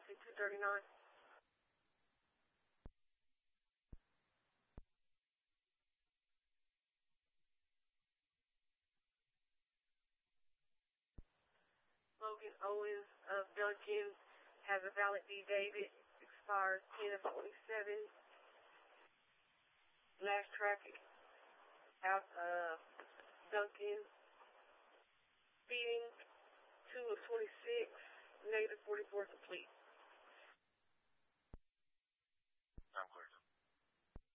Odyssey 239. Logan Owens of Duncan has a valid D-David, expires 10 of 27. Last traffic out of Duncan, speeding 2 of 26, negative 44 complete.